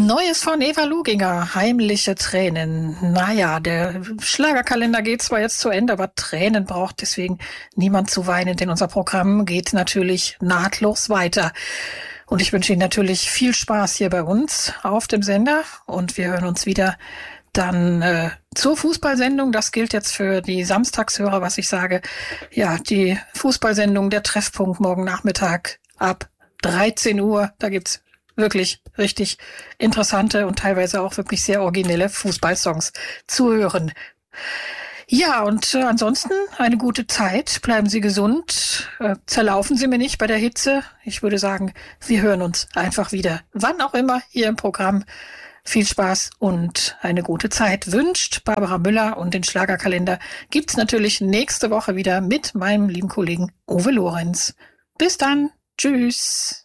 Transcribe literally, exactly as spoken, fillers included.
Neues von Eva Luginger, heimliche Tränen. Naja, der Schlagerkalender geht zwar jetzt zu Ende, aber Tränen braucht deswegen niemand zu weinen, denn unser Programm geht natürlich nahtlos weiter. Und ich wünsche Ihnen natürlich viel Spaß hier bei uns auf dem Sender und wir hören uns wieder dann äh, zur Fußballsendung. Das gilt jetzt für die Samstagshörer, was ich sage. Ja, die Fußballsendung, der Treffpunkt morgen Nachmittag ab dreizehn Uhr. Da gibt's wirklich richtig interessante und teilweise auch wirklich sehr originelle Fußballsongs zu hören. Ja, und äh, ansonsten eine gute Zeit. Bleiben Sie gesund. Äh, zerlaufen Sie mir nicht bei der Hitze. Ich würde sagen, wir hören uns einfach wieder, wann auch immer, hier im Programm. Viel Spaß und eine gute Zeit wünscht Barbara Müller, und den Schlagerkalender gibt's natürlich nächste Woche wieder mit meinem lieben Kollegen Uwe Lorenz. Bis dann. Tschüss.